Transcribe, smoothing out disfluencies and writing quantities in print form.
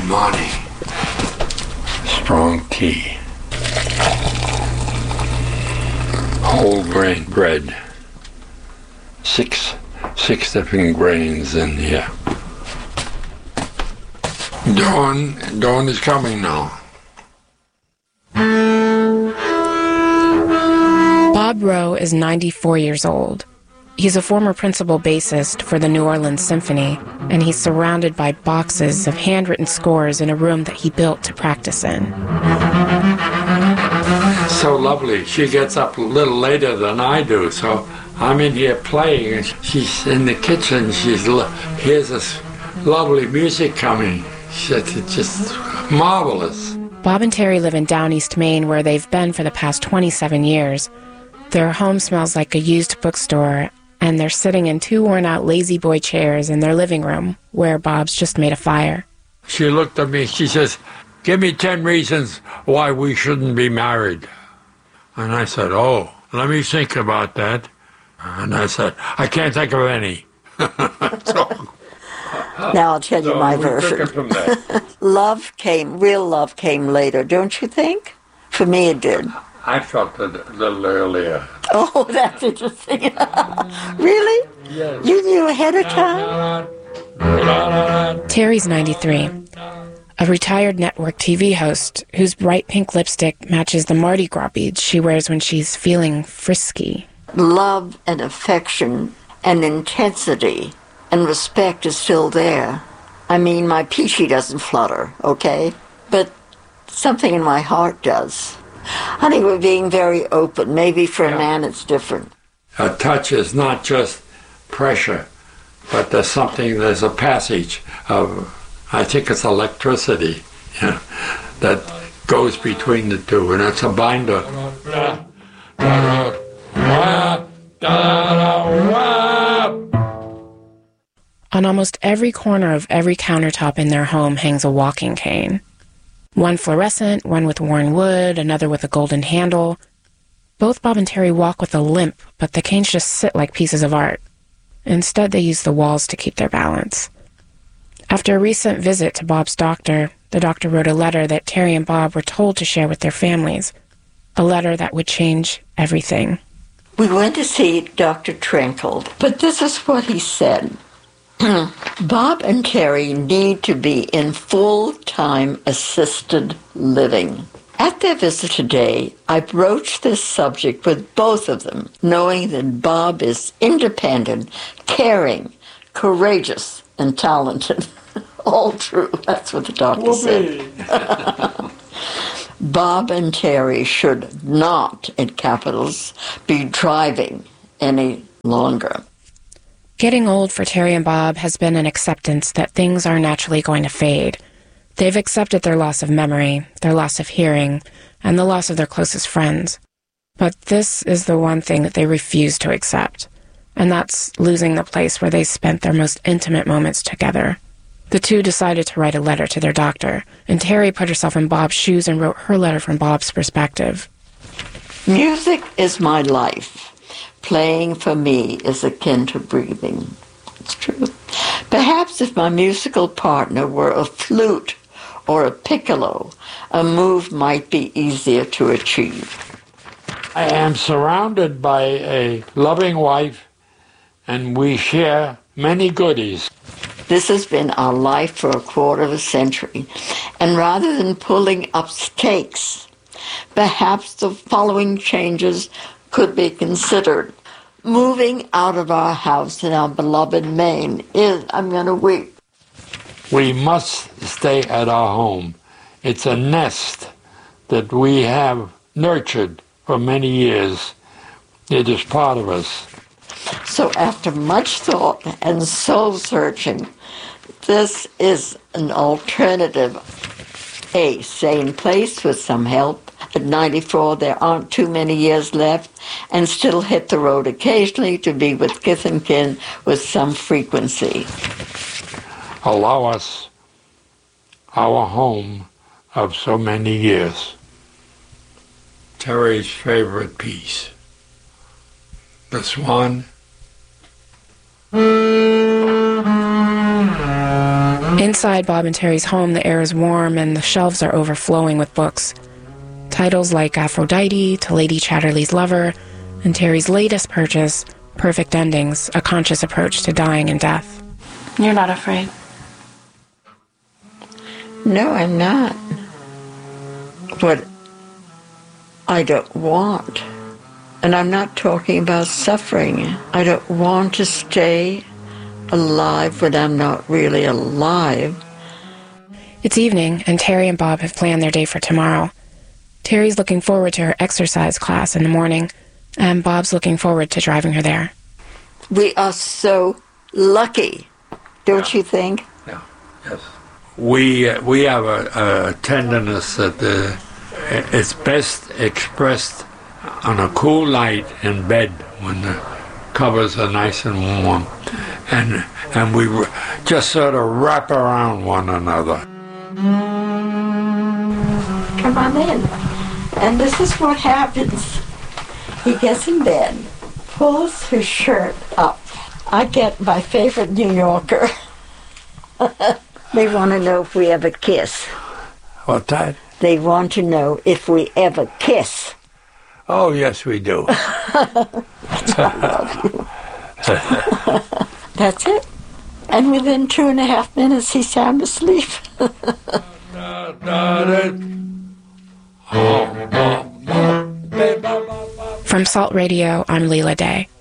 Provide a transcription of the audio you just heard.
morning. Strong tea. Whole grain bread. Six different grains in here. Dawn is coming now. Bob Rowe is 94 years old. He's a former principal bassist for the New Orleans Symphony, and he's surrounded by boxes of handwritten scores in a room that he built to practice in. So lovely. She gets up a little later than I do, so I'm in here playing, and she's in the kitchen. Here's this lovely music coming. It's just marvelous. Bob and Terry live in Down East Maine, where they've been for the past 27 years. Their home smells like a used bookstore, and they're sitting in two worn-out lazy boy chairs in their living room, where Bob's just made a fire. She looked at me, she says, "Give me 10 reasons why we shouldn't be married." And I said, "Oh, let me think about that." And I said, "I can't think of any." Now I'll tell you my version. Took it from there. Real love came later, don't you think? For me it did. I felt it a little earlier. Oh, that's interesting. Really? Yes. You knew ahead of time? Terry's 93, a retired network TV host whose bright pink lipstick matches the Mardi Gras beads she wears when she's feeling frisky. Love and affection and intensity and respect is still there. I mean, my peachy doesn't flutter, okay? But something in my heart does. Honey, we're being very open. Maybe for a man it's different. A touch is not just pressure, but there's a passage of, I think it's electricity, that goes between the two, and it's a binder. On almost every corner of every countertop in their home hangs a walking cane. One fluorescent, one with worn wood, another with a golden handle. Both Bob and Terry walk with a limp, but the canes just sit like pieces of art. Instead, they use the walls to keep their balance. After a recent visit to Bob's doctor, the doctor wrote a letter that Terry and Bob were told to share with their families. A letter that would change everything. We went to see Dr. Trenkle, but this is what he said. Bob and Terry need to be in full-time assisted living. At their visit today, I broached this subject with both of them, knowing that Bob is independent, caring, courageous, and talented. All true. That's what the doctor said. Bob and Terry should not, in capitals, be driving any longer. Getting old for Terry and Bob has been an acceptance that things are naturally going to fade. They've accepted their loss of memory, their loss of hearing, and the loss of their closest friends. But this is the one thing that they refuse to accept, and that's losing the place where they spent their most intimate moments together. The two decided to write a letter to their doctor, and Terry put herself in Bob's shoes and wrote her letter from Bob's perspective. Music is my life. Playing for me is akin to breathing. It's true. Perhaps if my musical partner were a flute or a piccolo, a move might be easier to achieve. I am surrounded by a loving wife, and we share many goodies. This has been our life for a quarter of a century, and rather than pulling up stakes, perhaps the following changes could be considered. Moving out of our house in our beloved Maine is, I'm going to weep. We must stay at our home. It's a nest that we have nurtured for many years. It is part of us. So after much thought and soul searching, this is an alternative, a sane place with some help. At 94, there aren't too many years left, and still hit the road occasionally to be with kith and kin with some frequency. Allow us our home of so many years. Terry's favorite piece, the Swan. Inside Bob and Terry's home, the air is warm and the shelves are overflowing with books. Titles like Aphrodite to Lady Chatterley's Lover, and Terry's latest purchase, Perfect Endings, A Conscious Approach to Dying and Death. You're not afraid? No, I'm not. What I don't want, and I'm not talking about suffering, I don't want to stay alive when I'm not really alive. It's evening, and Terry and Bob have planned their day for tomorrow. Terry's looking forward to her exercise class in the morning, and Bob's looking forward to driving her there. We are so lucky, don't you think? Yeah, yes. We have a tenderness that it's best expressed on a cool night in bed when the covers are nice and warm, and we just sort of wrap around one another. Come on in. And this is what happens. He gets in bed, pulls his shirt up. I get my favorite New Yorker. They want to know if we ever kiss. What's that? They want to know if we ever kiss. Oh, yes, we do. I love you. That's it. And within 2.5 minutes, he's sound asleep. From Salt Radio, I'm Leela Day.